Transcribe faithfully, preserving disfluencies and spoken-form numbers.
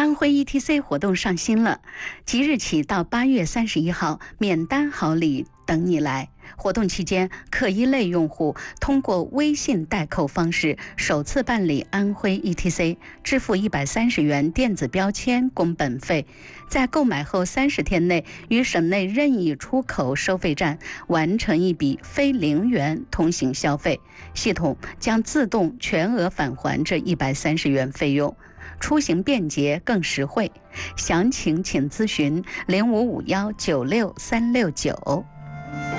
安徽 E T C 活动上新了，即日起到八月三十一号，免单好礼等你来。活动期间，可一类用户通过微信代扣方式首次办理安徽 E T C， 支付一百三十元电子标签工本费，在购买后三十天内于省内任意出口收费站完成一笔非零元通行消费，系统将自动全额返还这一百三十元费用，出行便捷更实惠。详情请咨询零五五幺九六三六九。